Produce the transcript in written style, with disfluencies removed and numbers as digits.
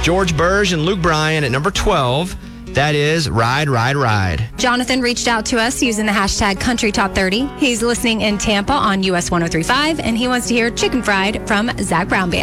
George Burge and Luke Bryan at number 12. That is Ride, Ride, Ride. Jonathan reached out to us using the hashtag Country Top 30. He's listening in Tampa on US 103.5, and he wants to hear Chicken Fried from Zach Brown Band.